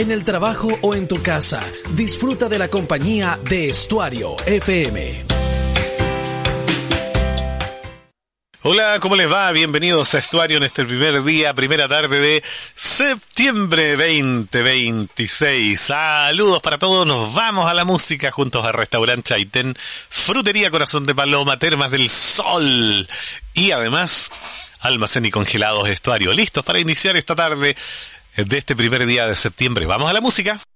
en el trabajo o en tu casa. Disfruta de la compañía de Estuario FM. Hola, ¿cómo les va? Bienvenidos a Estuario en este primer día, primera tarde de septiembre 2026. Saludos para todos, nos vamos a la música juntos a Restaurante Chaitén, Frutería Corazón de Paloma, Termas del Sol y además Almacén y Congelados Estuario. Listos para iniciar esta tarde de este primer día de septiembre. ¿Vamos a la música?